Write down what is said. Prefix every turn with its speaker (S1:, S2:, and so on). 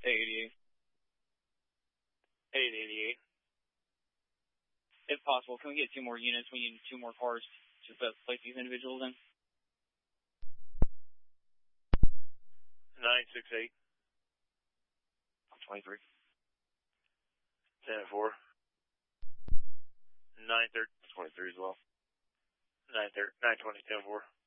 S1: 88.
S2: 888.
S1: If possible, can we get 2 more units? We need 2 more cars to place these individuals in.
S2: 968.
S1: 23.
S2: 10-4. 930.
S1: 23 as well.
S2: 920, 10-4.